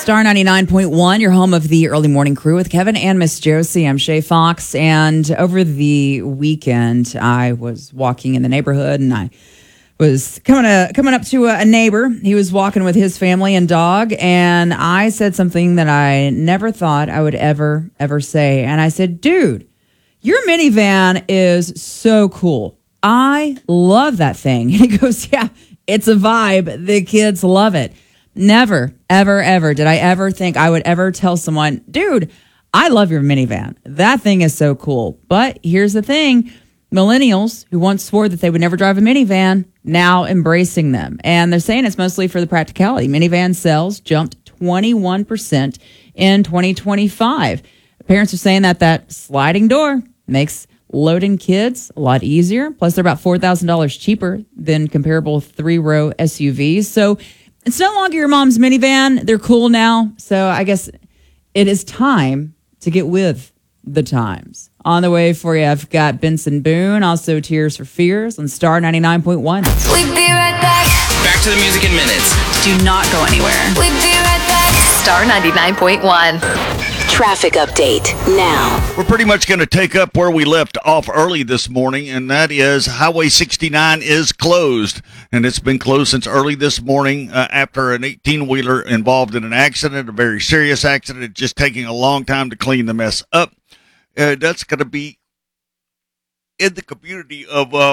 Star 99.1, your home of the early morning crew with Kevin and Miss Josie. I'm Shay Fox. And over the weekend, I was walking in the neighborhood and I was coming up to a neighbor. He was walking with his family and dog. And I said something that I never thought I would ever say. And I said, dude, your minivan is so cool. I love that thing. And he goes, yeah, it's a vibe. The kids love it. Never, ever, ever did I ever think I would ever tell someone, dude, I love your minivan. That thing is so cool. But here's the thing. Millennials who once swore that they would never drive a minivan, now embracing them. And they're saying it's mostly for the practicality. Minivan sales jumped 21% in 2025. Parents are saying that sliding door makes loading kids a lot easier. Plus, they're about $4,000 cheaper than comparable three-row SUVs. So it's no longer your mom's minivan. They're cool now. So I guess it is time to get with the times. On the way for you, I've got Benson Boone, also Tears for Fears on Star 99.1. We'll be right back. Back to the music in minutes. Do not go anywhere. We'll be right back. Star 99.1. Traffic update now. We're pretty much going to take up where we left off early this morning, and that is Highway 69 is closed, and it's been closed since early this morning after an 18-wheeler involved in an accident, a very serious accident, just taking a long time to clean the mess up. That's going to be in the community of